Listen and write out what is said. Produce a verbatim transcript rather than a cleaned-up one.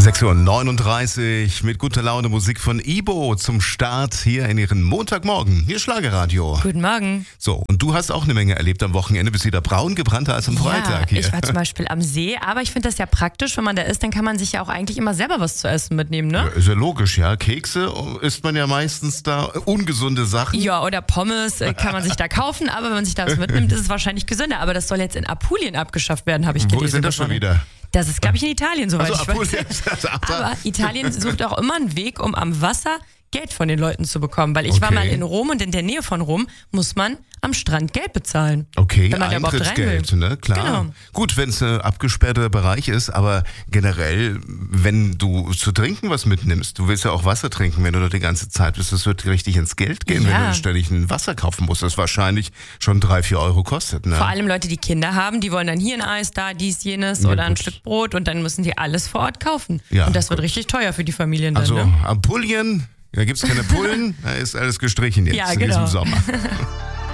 sechs Uhr neununddreißig mit guter Laune Musik von Ibo zum Start hier in ihren Montagmorgen. Hier Schlagerradio. Guten Morgen. So, und du hast auch eine Menge erlebt am Wochenende. Bist wieder braun gebrannter als am Freitag hier. Ja, ich war zum Beispiel am See, aber ich finde das ja praktisch, wenn man da ist, dann kann man sich ja auch eigentlich immer selber was zu essen mitnehmen, ne? Ja, ist ja logisch, ja. Kekse isst man ja meistens da, ungesunde Sachen. Ja, oder Pommes äh, kann man sich da kaufen, aber wenn man sich da was mitnimmt, ist es wahrscheinlich gesünder. Aber das soll jetzt in Apulien abgeschafft werden, habe ich gelesen. Wo ist denn das schon wieder? Das ist, glaube ich, in Italien, soweit Also, ich Apulien. weiß. Aber Italien sucht auch immer einen Weg, um am Wasser Geld von den Leuten zu bekommen. Weil ich Okay. war mal in Rom und in der Nähe von Rom muss man am Strand Geld bezahlen. Okay, wenn man da überhaupt rein Eintrittsgeld, will. ne? Klar. Genau. Gut, wenn es ein abgesperrter Bereich ist, aber generell, wenn du zu trinken was mitnimmst, du willst ja auch Wasser trinken, wenn du da die ganze Zeit bist, das wird richtig ins Geld gehen, Ja. wenn du ständig ein Wasser kaufen musst, das wahrscheinlich schon drei, vier Euro kostet. Ne? Vor allem Leute, die Kinder haben, die wollen dann hier ein Eis, da dies, jenes Ja, oder ein gut. Stück Brot und dann müssen die alles vor Ort kaufen. Ja, und das wird gut. richtig teuer für die Familien dann. Also Ne? Ampulien, da gibt es keine Pullen, da ist alles gestrichen jetzt Ja, in genau. diesem Sommer.